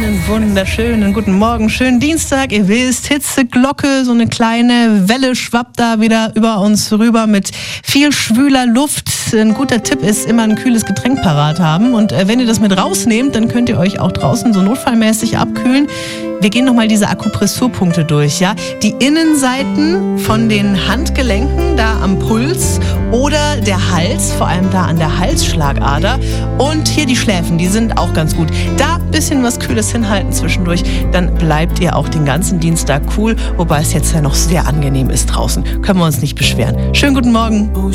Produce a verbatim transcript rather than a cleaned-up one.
Einen wunderschönen guten Morgen, schönen Dienstag. Ihr wisst, Hitzeglocke, so eine kleine Welle schwappt da wieder über uns rüber mit viel schwüler Luft. Ein guter Tipp ist, immer ein kühles Getränk parat haben. Und äh, wenn ihr das mit rausnehmt, dann könnt ihr euch auch draußen so notfallmäßig abkühlen. Wir gehen nochmal diese Akupressurpunkte durch, ja. Die Innenseiten von den Handgelenken, da am Puls, oder der Hals, vor allem da an der Halsschlagader. Und hier die Schläfen, die sind auch ganz gut. Da ein bisschen was Kühles hinhalten zwischendurch, dann bleibt ihr auch den ganzen Dienstag cool. Wobei es jetzt ja noch sehr angenehm ist draußen. Können wir uns nicht beschweren. Schönen guten Morgen.